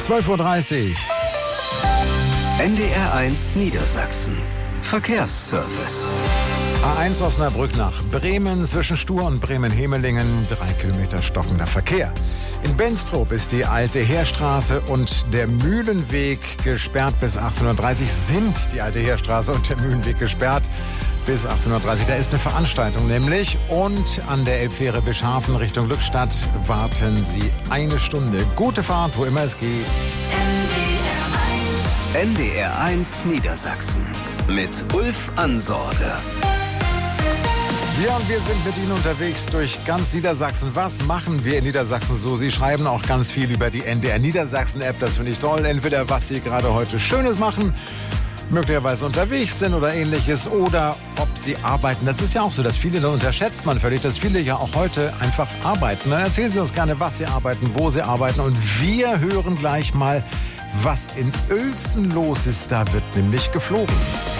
12:30 Uhr. NDR1 Niedersachsen. Verkehrsservice. A1 Osnabrück nach Bremen zwischen Stur und Bremen-Hemelingen. 3 Kilometer stockender Verkehr. In Benstrup ist die alte Heerstraße und der Mühlenweg gesperrt bis 18:30 Uhr. Sind die alte Heerstraße und der Mühlenweg gesperrt bis 18:30 Uhr. Da ist eine Veranstaltung nämlich. Und an der Elbfähre Bischhafen Richtung Lückstadt warten Sie 1 Stunde. Gute Fahrt, wo immer es geht. NDR1 Niedersachsen mit Ulf Ansorge. Ja, und wir sind mit Ihnen unterwegs durch ganz Niedersachsen. Was machen wir in Niedersachsen so? Sie schreiben auch ganz viel über die NDR Niedersachsen-App. Das finde ich toll. Entweder was Sie gerade heute Schönes machen, möglicherweise unterwegs sind oder ähnliches, oder ob Sie arbeiten. Das ist ja auch so, dass viele, da unterschätzt man völlig, dass viele ja auch heute einfach arbeiten. Dann erzählen Sie uns gerne, was Sie arbeiten, wo Sie arbeiten. Und wir hören gleich mal, was in Uelzen los ist. Da wird nämlich geflogen.